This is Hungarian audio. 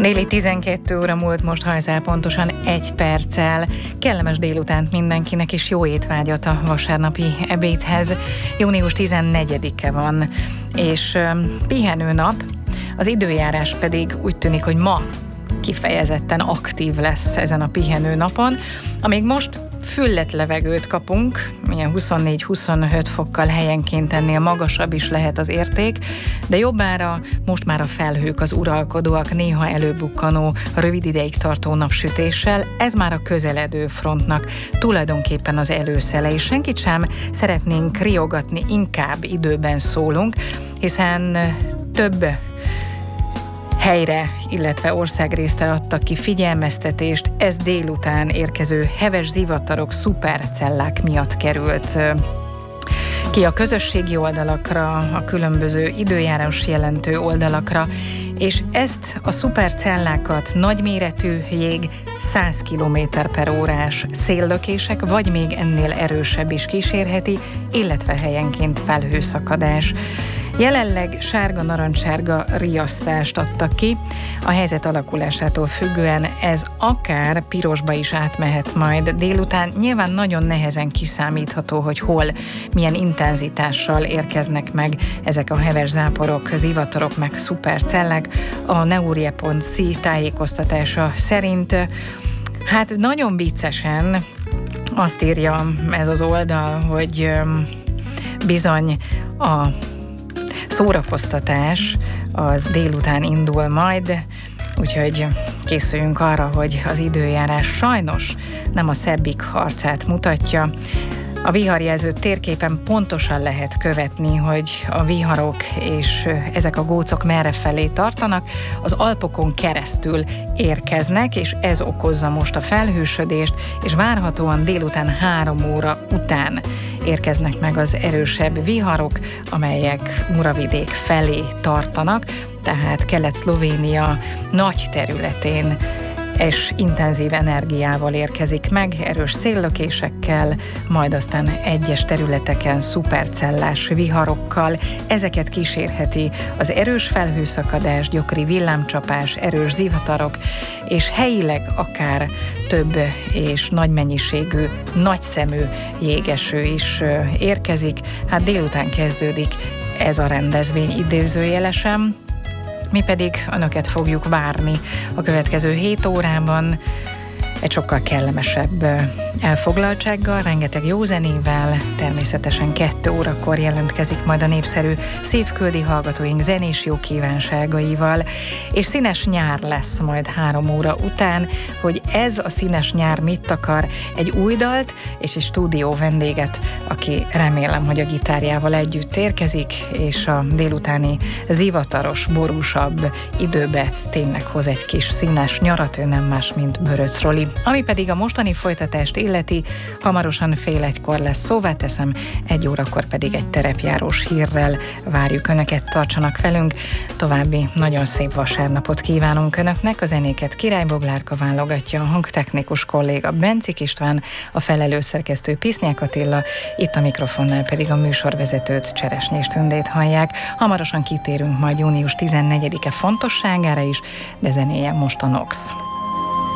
Déli 12 óra múlt most hajszál pontosan 1 perccel. Kellemes délutánt mindenkinek, és jó étvágyat a vasárnapi ebédhez. Június 14-e van, és pihenőnap, az időjárás pedig úgy tűnik, hogy ma kifejezetten aktív lesz ezen a pihenőnapon. Amíg most füllet levegőt kapunk, ilyen 24-25 fokkal helyenként ennél magasabb is lehet az érték, de jobbára most már a felhők az uralkodóak, néha előbukkanó, rövid ideig tartó napsütéssel. Ez már a közeledő frontnak tulajdonképpen az előszele, és senkit sem szeretnénk riogatni, inkább időben szólunk, hiszen több helyre, illetve országrészre adtak ki figyelmeztetést. Ez délután érkező heves zivatarok, szupercellák miatt került ki a közösségi oldalakra, a különböző időjárás jelentő oldalakra, és ezt a szupercellákat nagyméretű jég, 100 km/órás széllökések, vagy még ennél erősebb is kísérheti, illetve helyenként felhőszakadás. Jelenleg sárga-narancssárga riasztást adtak ki. A helyzet alakulásától függően ez akár pirosba is átmehet majd délután. Nyilván nagyon nehezen kiszámítható, hogy hol, milyen intenzitással érkeznek meg ezek a heves záporok, zivatarok, meg szupercellák. A neurie.ci tájékoztatása szerint hát nagyon viccesen azt írja ez az oldal, hogy bizony a szórakoztatás az délután indul majd, úgyhogy készüljünk arra, hogy az időjárás sajnos nem a szebbik arcát mutatja. A viharjelző térképen pontosan lehet követni, hogy a viharok és ezek a gócok merre felé tartanak, az Alpokon keresztül érkeznek, és ez okozza most a felhősödést, és várhatóan délután 3 óra után érkeznek meg az erősebb viharok, amelyek Muravidék felé tartanak, tehát Kelet-Szlovénia nagy területén és intenzív energiával érkezik meg, erős széllökésekkel, majd aztán egyes területeken szupercellás viharokkal. Ezeket kísérheti az erős felhőszakadás, gyakori villámcsapás, erős zivatarok, és helyileg akár több és nagy mennyiségű, nagyszemű jégeső is érkezik. Hát délután kezdődik ez a rendezvény idézőjelesen. Mi pedig önöket fogjuk várni a következő 7 órában egy sokkal kellemesebb elfoglaltsággal, rengeteg jó zenével, természetesen 2 órakor jelentkezik majd a népszerű szívküldi hallgatóink zenés jó kívánságaival, és színes nyár lesz majd 3 óra után. Hogy ez a színes nyár mit akar? Egy új dalt és egy stúdió vendéget, aki remélem, hogy a gitárjával együtt érkezik, és a délutáni zivataros, borúsabb időbe tényleg hoz egy kis színes nyarat, ő nem más, mint Böröc Roli. Ami pedig a mostani folytatást illeti, hamarosan fél 1-kor lesz szóvá teszem, 1 órakor pedig egy terepjárós hírrel várjuk önöket, tartsanak velünk. További nagyon szép vasárnapot kívánunk önöknek, a zenéket Király Boglárka válogatja, a hangtechnikus kolléga Bencik István, a felelősszerkesztő Pisznyák Attila, itt a mikrofonnál pedig a műsorvezetőt, Cseresnyés Tündét hallják. Hamarosan kitérünk majd június 14-e fontosságára is, de zenéje most a Nox.